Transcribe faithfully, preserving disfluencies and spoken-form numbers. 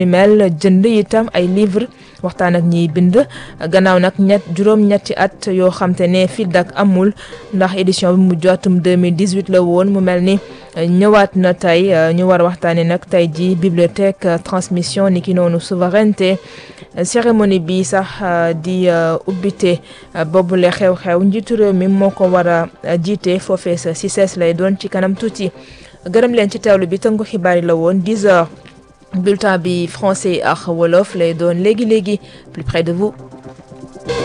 mel jënd itam ay livre waxtaan ak ñiy bind gannaaw nag ñett juróom-ñetti at yoo xam te ne FIDAK amul ndax édition bi mu jotum deux mille dix-huit la woon mu mel ni ñëwaat na tey ñu war waxtaanee nag tey ji bibliothèque transmission ni ki noonu souveraineté cérémonie bi sax di ubbite boobule xew-xew njiitu réew mi moo ko war a jiite foofee sa si sees lay doon ci kanam tuuti gërëm leen ci teewlu bi tënku xibaar yi la woon dix heures bulletin bi français ak wolof lay doon léegi léegi plus près de vous.